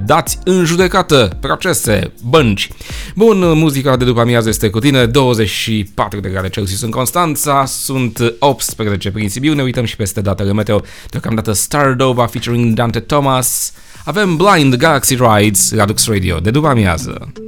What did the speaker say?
dați în judecată, procese, bănci. Bun, muzica de după amiază este cu tine, 24 de grade Celsius în Constanța, sunt 18 prin Sibiu, ne uităm și peste datele meteo, deocamdată Stardova featuring Dante Thomas, avem Blind Galaxy Rides la Lux Radio de după amiază.